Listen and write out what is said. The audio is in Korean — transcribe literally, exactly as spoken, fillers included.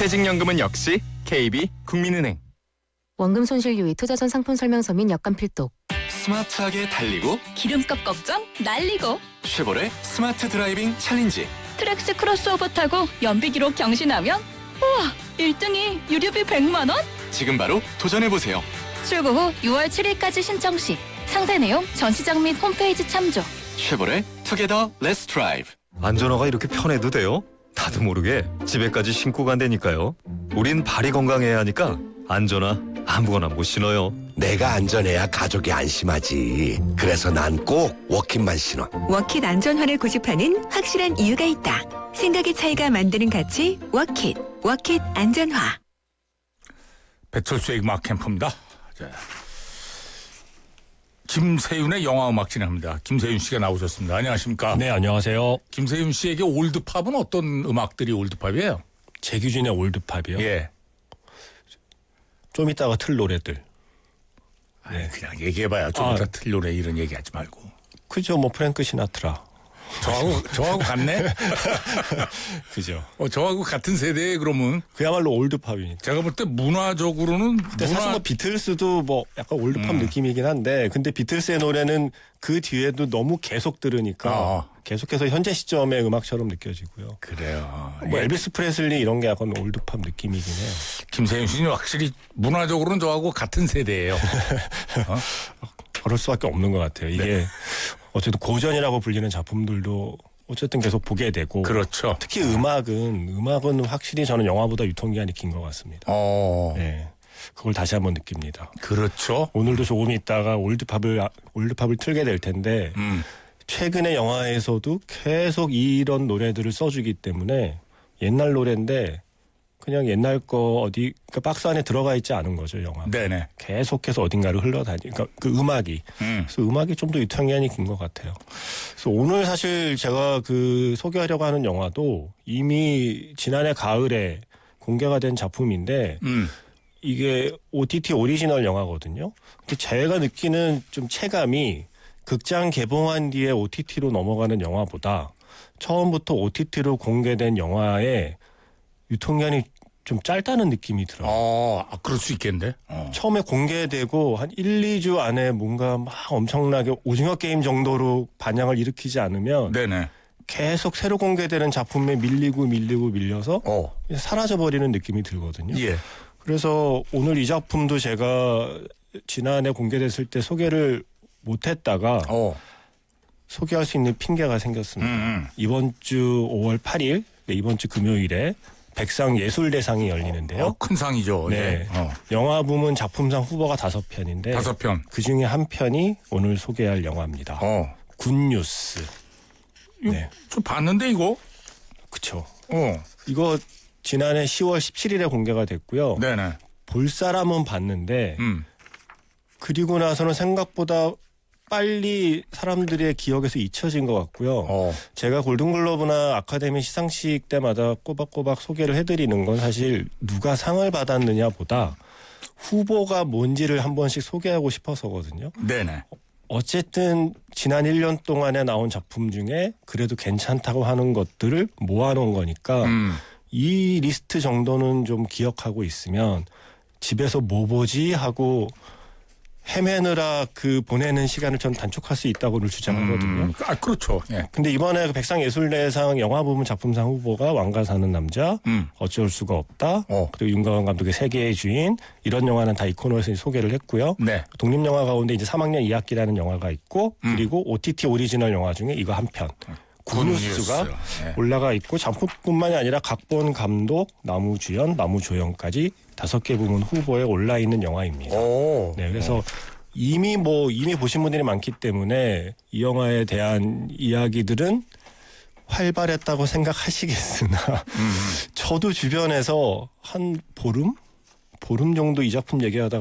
퇴직연금은 역시 케이비 국민은행. 원금 손실 유의 투자전 상품 설명서 및 약관 필독. 스마트하게 달리고 기름값 걱정 날리고 쉐보레 스마트 드라이빙 챌린지. 트랙스 크로스오버 타고 연비 기록 경신하면 우와 일 등이 유류비 백만 원? 지금 바로 도전해보세요. 출고 후 유월 칠일까지 신청 시 상세 내용 전시장 및 홈페이지 참조. 쉐보레 투게더 렛츠 드라이브. 안전화가 이렇게 편해도 돼요? 나도 모르게 집에까지 신고 간다니까요. 우린 발이 건강해야 하니까 안전화 아무거나 못 신어요. 내가 안전해야 가족이 안심하지. 그래서 난 꼭 워킷만 신어. 워킷 안전화를 고집하는 확실한 이유가 있다. 생각의 차이가 만드는 가치 워킷. 워킷 안전화. 배철수의 음악 캠프입니다. 자, 김세윤의 영화음악 진행합니다. 김세윤 씨가 나오셨습니다. 안녕하십니까? 네, 안녕하세요. 김세윤 씨에게 올드팝은 어떤 음악들이 올드팝이에요? 제 기준의 올드팝이요? 예. 좀 이따가 틀 노래들. 네. 그냥 얘기해봐요. 좀 아, 이따 틀 노래 이런 얘기하지 말고. 그죠, 뭐 프랭크 시나트라. 저하고 저하고 같네. 그죠. 어, 저하고 같은 세대에 그러면 그야말로 올드팝이니까. 제가 볼 때 문화적으로는 근데 문화... 사실 뭐 비틀스도 뭐 약간 올드팝 음. 느낌이긴 한데, 근데 비틀스의 노래는 그 뒤에도 너무 계속 들으니까 어. 계속해서 현재 시점의 음악처럼 느껴지고요. 그래요. 뭐 예. 엘비스 프레슬리 이런 게 약간 올드팝 느낌이긴 해요. 김세윤 씨는 확실히 문화적으로는 저하고 같은 세대예요. 어? 그럴 수밖에 없는 것 같아요. 이게 네. 어쨌든 고전이라고 불리는 작품들도 어쨌든 계속 보게 되고. 그렇죠. 특히 음악은 음악은 확실히 저는 영화보다 유통기한이 긴 것 같습니다. 어. 네, 그걸 다시 한번 느낍니다. 그렇죠. 오늘도 조금 있다가 올드팝을 올드팝을 틀게 될 텐데 음. 최근의 영화에서도 계속 이런 노래들을 써주기 때문에 옛날 노래인데 그냥 옛날 거 어디 그러니까 박스 안에 들어가 있지 않은 거죠, 영화. 네네. 계속해서 어딘가를 흘러다니. 그러니까 그 음악이. 음. 그래서 음악이 좀 더 유통기한이 긴 것 같아요. 그래서 오늘 사실 제가 그 소개하려고 하는 영화도 이미 지난해 가을에 공개가 된 작품인데 음. 이게 오티티 오리지널 영화거든요. 근데 제가 느끼는 좀 체감이 극장 개봉한 뒤에 오티티로 넘어가는 영화보다 처음부터 오티티로 공개된 영화의 유통기한이 좀 짧다는 느낌이 들어요. 어, 아, 그럴 수 있겠는데. 어. 처음에 공개되고 한 일, 이 주 안에 뭔가 막 엄청나게 오징어 게임 정도로 반향을 일으키지 않으면 네네. 계속 새로 공개되는 작품에 밀리고 밀리고 밀려서 어. 사라져버리는 느낌이 들거든요. 예. 그래서 오늘 이 작품도 제가 지난해 공개됐을 때 소개를 못했다가 어. 소개할 수 있는 핑계가 생겼습니다. 음, 음. 이번 주 오월 팔일, 네, 이번 주 금요일에 백상 예술대상이 열리는데요. 어, 큰 상이죠. 네. 예. 어. 영화 부문 작품상 후보가 다섯 편인데 다섯 편. 그 중에 한 편이 오늘 소개할 영화입니다. 어. 굿뉴스. 이거 네. 좀 봤는데 이거. 그쵸. 어. 이거 지난해 시월 십칠일에 공개가 됐고요. 네네. 볼 사람은 봤는데 음. 그리고 나서는 생각보다 빨리 사람들의 기억에서 잊혀진 것 같고요. 어. 제가 골든글러브나 아카데미 시상식 때마다 꼬박꼬박 소개를 해드리는 건 사실 누가 상을 받았느냐보다 후보가 뭔지를 한 번씩 소개하고 싶어서거든요. 네네. 어쨌든 지난 일 년 동안에 나온 작품 중에 그래도 괜찮다고 하는 것들을 모아놓은 거니까 음. 이 리스트 정도는 좀 기억하고 있으면 집에서 뭐 보지 하고 헤매느라 그 보내는 시간을 전 단축할 수 있다고를 주장하거든요. 음. 아, 그렇죠. 예. 근데 이번에 그 백상예술대상 영화 부문 작품상 후보가 왕가 사는 남자, 음. 어쩔 수가 없다, 어. 그리고 윤가은 감독의 세계의 주인 이런 영화는 다 이 코너에서 소개를 했고요. 네. 독립영화 가운데 이제 삼 학년 이 학기라는 영화가 있고 음. 그리고 오티티 오리지널 영화 중에 이거 한 편. 굿뉴스가 예. 올라가 있고 작품뿐만이 아니라 각본, 감독, 나무 주연, 나무 조연까지 다섯 개 부문 후보에 올라 있는 영화입니다. 오. 네, 그래서 이미 뭐 이미 보신 분들이 많기 때문에 이 영화에 대한 이야기들은 활발했다고 생각하시겠으나 음. 저도 주변에서 한 보름? 보름 정도 이 작품 얘기하다가